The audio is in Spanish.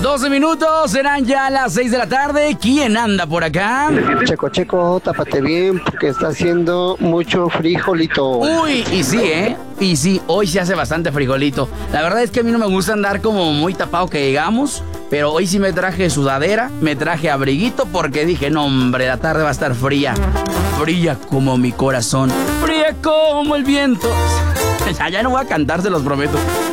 12 minutos, serán ya las 6 de la tarde. ¿Quién anda por acá? Checo, tápate bien porque está haciendo mucho frijolito. Uy, y sí, Y sí, hoy se hace bastante frijolito. La verdad es que a mí no me gusta andar como muy tapado que digamos, pero hoy sí me traje sudadera, me traje abriguito porque dije, no hombre, la tarde va a estar fría. Fría como mi corazón, fría como el viento. Ya no voy a cantar, se los prometo.